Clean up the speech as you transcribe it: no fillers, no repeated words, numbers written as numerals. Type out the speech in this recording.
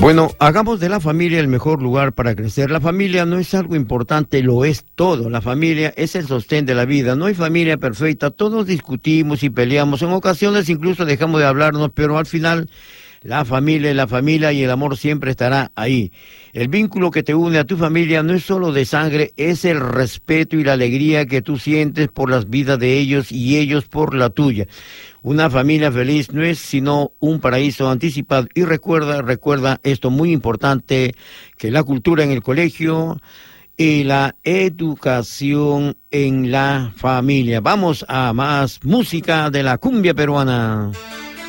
Bueno, hagamos de la familia el mejor lugar para crecer. La familia no es algo importante, lo es todo. La familia es el sostén de la vida. No hay familia perfecta, todos discutimos y peleamos. En ocasiones incluso dejamos de hablarnos, pero al final la familia y el amor siempre estará ahí. El vínculo que te une a tu familia no es solo de sangre, es el respeto y la alegría que tú sientes por las vidas de ellos y ellos por la tuya. Una familia feliz no es sino un paraíso anticipado. Y recuerda esto muy importante, que la cultura en el colegio y la educación en la familia. Vamos a más música de la cumbia peruana.